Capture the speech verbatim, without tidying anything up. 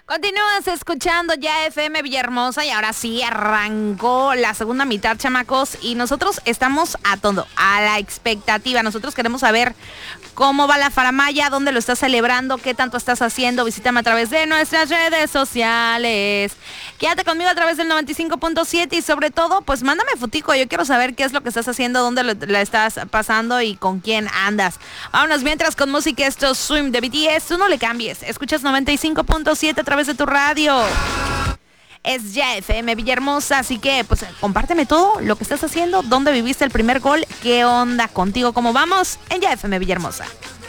Continúas escuchando ya F M Villahermosa y ahora sí arrancó la segunda mitad, chamacos, y nosotros estamos a todo, a la expectativa. Nosotros queremos saber cómo va la faramaya, dónde lo estás celebrando, qué tanto estás haciendo. Visítame a través de nuestras redes sociales. Quédate conmigo a través del noventa y cinco punto siete y sobre todo, pues mándame fotico. Yo quiero saber qué es lo que estás haciendo, dónde lo, la estás pasando y con quién andas. Vámonos mientras con música, esto es Swim de B T S. Tú no le cambies, escuchas noventa y cinco punto siete a través de tu radio. Es ya F M Villahermosa, así que pues compárteme todo lo que estás haciendo, dónde viviste el primer gol, qué onda contigo, cómo vamos en ya F M Villahermosa.